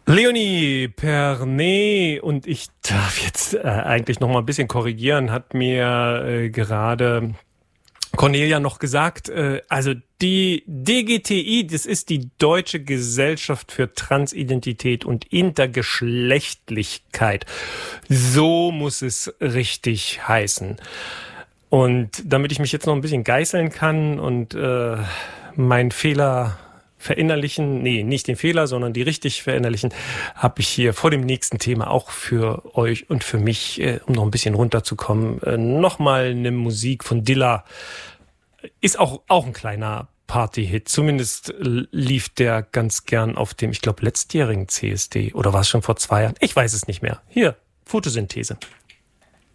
Leonie Pernet, und ich darf jetzt eigentlich noch mal ein bisschen korrigieren, hat mir gerade Cornelia noch gesagt, also die DGTI, das ist die Deutsche Gesellschaft für Transidentität und Intergeschlechtlichkeit. So muss es richtig heißen. Und damit ich mich jetzt noch ein bisschen geißeln kann und meinen Fehler verinnerlichen, nee, nicht den Fehler, sondern die richtig verinnerlichen, habe ich hier vor dem nächsten Thema auch für euch und für mich, um noch ein bisschen runterzukommen, nochmal eine Musik von Dilla. Ist auch ein kleiner Party-Hit. Zumindest lief der ganz gern auf dem, ich glaube, letztjährigen CSD. Oder war es schon vor 2 Jahren? Ich weiß es nicht mehr. Hier, Photosynthese.